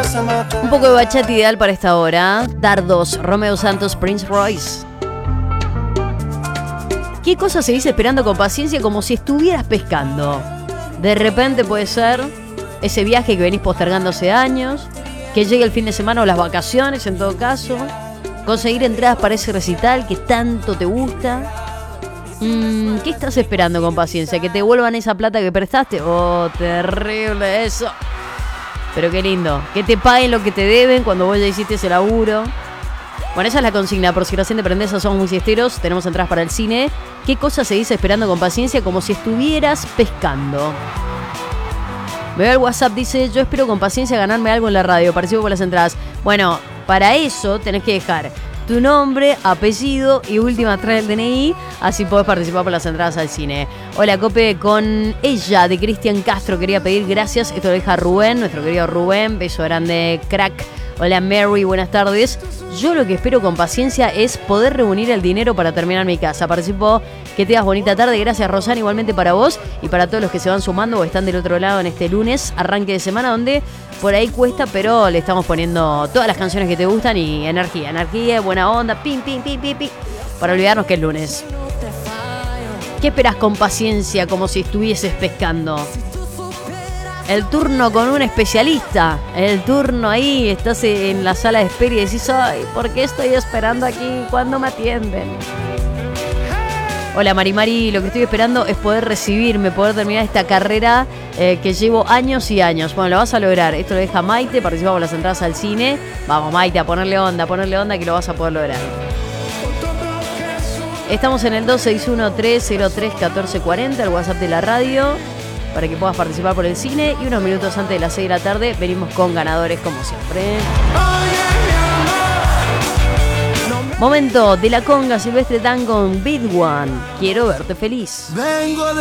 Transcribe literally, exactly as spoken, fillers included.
Un poco de bachata ideal para esta hora. Dardos, Romeo Santos, Prince Royce. ¿Qué cosa se dice esperando con paciencia como si estuvieras pescando? De repente puede ser ese viaje que venís postergando hace años, que llegue el fin de semana o las vacaciones en todo caso, conseguir entradas para ese recital que tanto te gusta. Mm, ¿Qué estás esperando con paciencia? ¿Que te devuelvan esa plata que prestaste? Oh, terrible eso. Pero qué lindo, que te paguen lo que te deben cuando vos ya hiciste ese laburo. Bueno, esa es la consigna, por si recién te prendés, somos muy siesteros, tenemos entradas para el cine. ¿Qué cosa se dice esperando con paciencia como si estuvieras pescando? Veo el WhatsApp, dice, yo espero con paciencia ganarme algo en la radio, participo por las entradas. Bueno, para eso tenés que dejar tu nombre, apellido y última tres del D N I, así podés participar por las entradas al cine. Hola, Cope, con ella de Cristian Castro quería pedir gracias, esto lo deja Rubén, nuestro querido Rubén, beso grande, crack. Hola Mary, buenas tardes. Yo lo que espero con paciencia es poder reunir el dinero para terminar mi casa. Participo, que tengas bonita tarde. Gracias, Rosana, igualmente para vos y para todos los que se van sumando o están del otro lado en este lunes, arranque de semana, donde por ahí cuesta, pero le estamos poniendo todas las canciones que te gustan y energía, energía, buena onda, pim, pim, pim, pim, pim, para olvidarnos que es lunes. ¿Qué esperas con paciencia como si estuvieses pescando? El turno con un especialista. El turno ahí, estás en la sala de espera y decís, ay, ¿por qué estoy esperando aquí? ¿Cuándo me atienden? Hola Mari Mari, lo que estoy esperando es poder recibirme, poder terminar esta carrera eh, que llevo años y años. Bueno, lo vas a lograr. Esto lo deja Maite, participamos en las entradas al cine. Vamos Maite, a ponerle onda, a ponerle onda que lo vas a poder lograr. Estamos en el dos seis uno, tres cero tres, uno cuatro cuatro cero, el WhatsApp de la radio, para que puedas participar por el cine. Y unos minutos antes de las seis de la tarde venimos con ganadores como siempre. Momento de la conga, Silvestre Tan con Big One. Quiero verte feliz. Vengo de